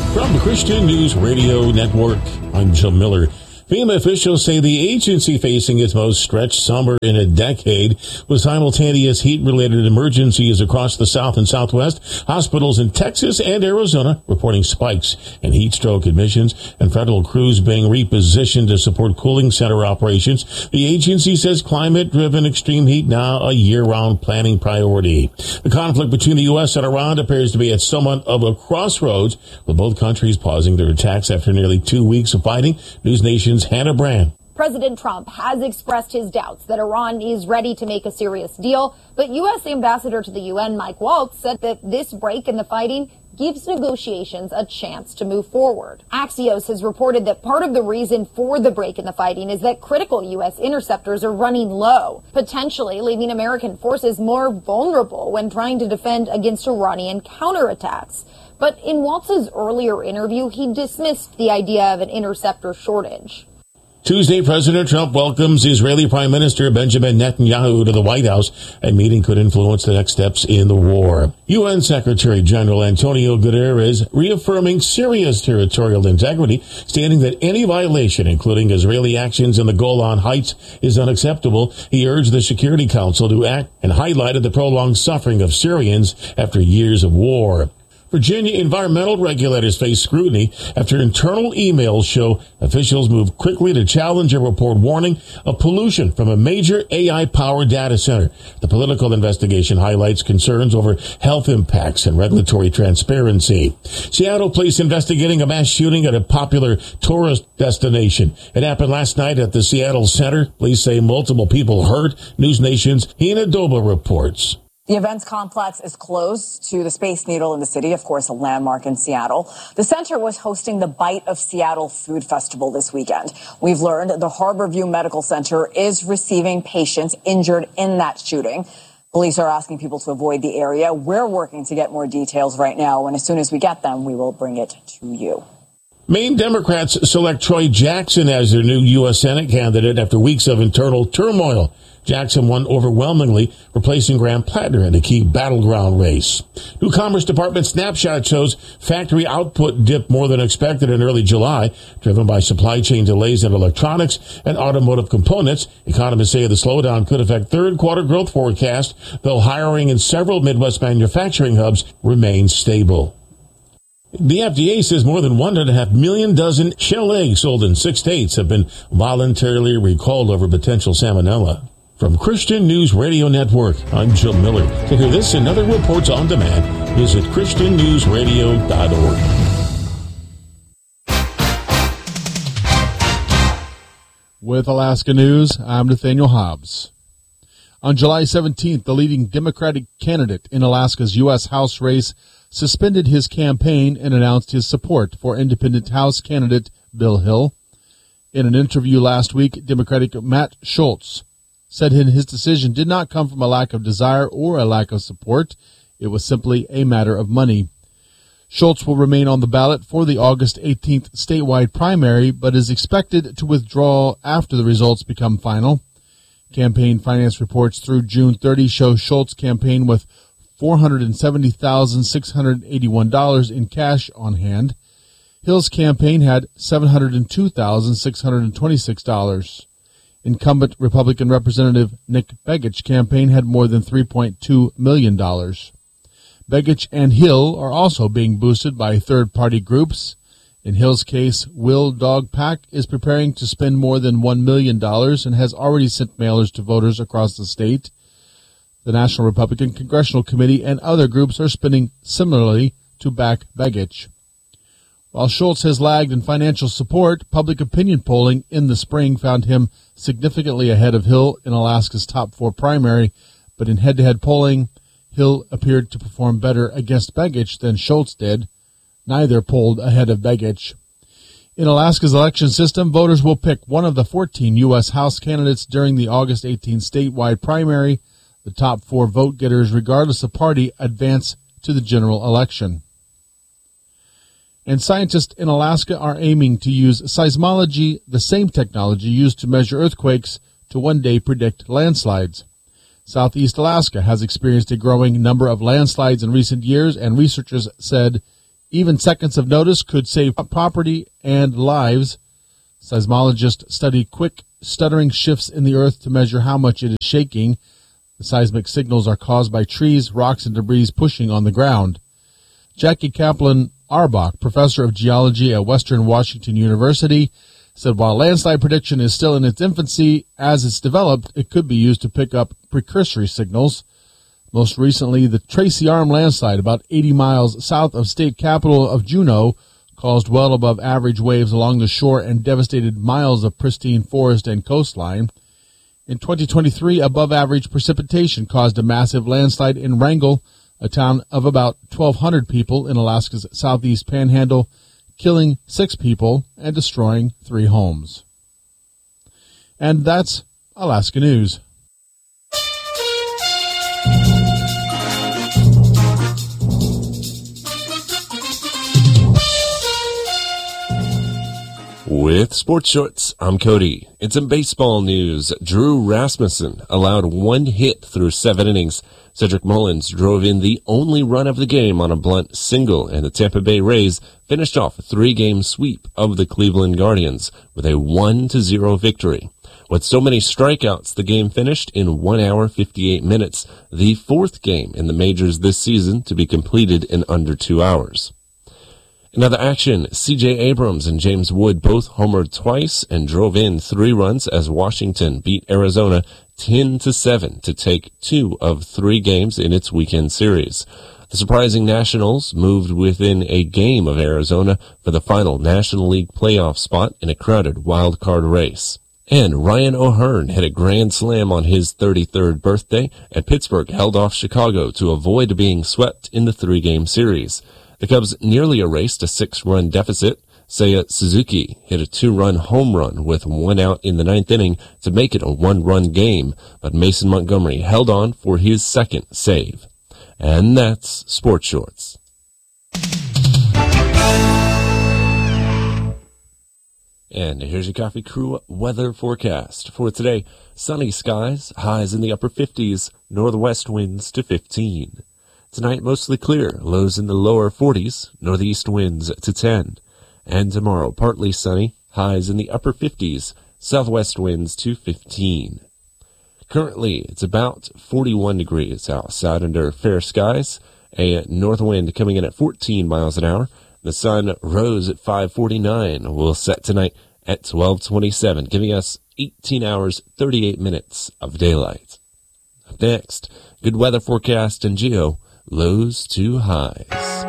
From the Christian News Radio Network, I'm Jim Miller. FEMA officials say the agency facing its most stretched summer in a decade with simultaneous heat-related emergencies across the South and Southwest, hospitals in Texas and Arizona reporting spikes in heat stroke admissions, and federal crews being repositioned to support cooling center operations. The agency says climate-driven extreme heat now a year-round planning priority. The conflict between the U.S. and Iran appears to be at somewhat of a crossroads, with both countries pausing their attacks after nearly 2 weeks of fighting. News Nation's Hannah Brand. President Trump has expressed his doubts that Iran is ready to make a serious deal, but U.S. Ambassador to the UN Mike Waltz said that this break in the fighting gives negotiations a chance to move forward. Axios has reported that part of the reason for the break in the fighting is that critical U.S. interceptors are running low, potentially leaving American forces more vulnerable when trying to defend against Iranian counterattacks. But in Waltz's earlier interview, he dismissed the idea of an interceptor shortage. Tuesday, President Trump welcomes Israeli Prime Minister Benjamin Netanyahu to the White House. A meeting could influence the next steps in the war. UN Secretary General Antonio Guterres reaffirming Syria's territorial integrity, stating that any violation, including Israeli actions in the Golan Heights, is unacceptable. He urged the Security Council to act and highlighted the prolonged suffering of Syrians after years of war. Virginia environmental regulators face scrutiny after internal emails show officials moved quickly to challenge a report warning of pollution from a major AI-powered data center. The political investigation highlights concerns over health impacts and regulatory transparency. Seattle police investigating a mass shooting at a popular tourist destination. It happened last night at the Seattle Center. Police say multiple people hurt. News Nation's Hina Doba reports. The events complex is close to the Space Needle in the city, of course, a landmark in Seattle. The center was hosting the Bite of Seattle Food Festival this weekend. We've learned the Harborview Medical Center is receiving patients injured in that shooting. Police are asking people to avoid the area. We're working to get more details right now, and as soon as we get them, we will bring it to you. Maine Democrats select Troy Jackson as their new U.S. Senate candidate after weeks of internal turmoil. Jackson won overwhelmingly, replacing Graham Plattner in a key battleground race. New Commerce Department snapshot shows factory output dipped more than expected in early July, driven by supply chain delays in electronics and automotive components. Economists say the slowdown could affect third quarter growth forecast, though hiring in several Midwest manufacturing hubs remains stable. The FDA says more than 1.5 million dozen shell eggs sold in 6 states have been voluntarily recalled over potential salmonella. From Christian News Radio Network, I'm Joe Miller. To hear this and other reports on demand, visit ChristianNewsRadio.org. With Alaska News, I'm Nathaniel Hobbs. On July 17th, the leading Democratic candidate in Alaska's U.S. House race suspended his campaign and announced his support for independent House candidate Bill Hill. In an interview last week, Democratic Matt Schultz said his decision did not come from a lack of desire or a lack of support. It was simply a matter of money. Schultz will remain on the ballot for the August 18th statewide primary, but is expected to withdraw after the results become final. Campaign finance reports through June 30 show Schultz' campaign with $470,681 in cash on hand. Hill's campaign had $702,626. Incumbent Republican Representative Nick Begich's campaign had more than $3.2 million. Begich and Hill are also being boosted by third-party groups. In Hill's case, Will Dog Pack is preparing to spend more than $1 million and has already sent mailers to voters across the state. The National Republican Congressional Committee and other groups are spending similarly to back Begich. While Schultz has lagged in financial support, public opinion polling in the spring found him significantly ahead of Hill in Alaska's top 4 primary, but in head-to-head polling, Hill appeared to perform better against Begich than Schultz did. Neither polled ahead of Begich. In Alaska's election system, voters will pick one of the 14 U.S. House candidates during the August 18th statewide primary. The top 4 vote-getters, regardless of party, advance to the general election. And scientists in Alaska are aiming to use seismology, the same technology used to measure earthquakes, to one day predict landslides. Southeast Alaska has experienced a growing number of landslides in recent years, and researchers said Even seconds of notice could save property and lives. Seismologists study quick, stuttering shifts in the earth to measure how much it is shaking. The seismic signals are caused by trees, rocks, and debris pushing on the ground. Jackie Kaplan-Arbach, professor of geology at Western Washington University, said while landslide prediction is still in its infancy, as it's developed, it could be used to pick up precursory signals. Most recently, the Tracy Arm landslide, about 80 miles south of state capital of Juneau, caused well above average waves along the shore and devastated miles of pristine forest and coastline. In 2023, above average precipitation caused a massive landslide in Wrangell, a town of about 1,200 people in Alaska's southeast panhandle, killing 6 people and destroying 3 homes. And that's Alaska News. With Sports Shorts, I'm Cody. In some baseball news, Drew Rasmussen allowed 1 hit through 7 innings. Cedric Mullins drove in the only run of the game on a blunt single, and the Tampa Bay Rays finished off a 3-game sweep of the Cleveland Guardians with a 1-0 victory. With so many strikeouts, the game finished in 1 hour, 58 minutes, the 4th game in the majors this season to be completed in under 2 hours. In other action, C.J. Abrams and James Wood both homered twice and drove in 3 runs as Washington beat Arizona 10-7 to take 2 of 3 games in its weekend series. The surprising Nationals moved within a game of Arizona for the final National League playoff spot in a crowded wild card race. And Ryan O'Hearn hit a grand slam on his 33rd birthday, and Pittsburgh held off Chicago to avoid being swept in the 3-game series. The Cubs nearly erased a 6-run deficit. Seiya Suzuki hit a 2-run home run with 1 out in the 9th inning to make it a 1-run game, but Mason Montgomery held on for his 2nd save. And that's Sports Shorts. And here's your Coffee Crew weather forecast. For today, sunny skies, highs in the upper 50s, northwest winds to 15. Tonight, mostly clear, lows in the lower 40s, northeast winds to 10. And tomorrow, partly sunny, highs in the upper 50s, southwest winds to 15. Currently, it's about 41 degrees outside under fair skies, a north wind coming in at 14 miles an hour. The sun rose at 5:49, will set tonight at 12:27, giving us 18 hours, 38 minutes of daylight. Up next, good weather forecast and geo, lows to highs.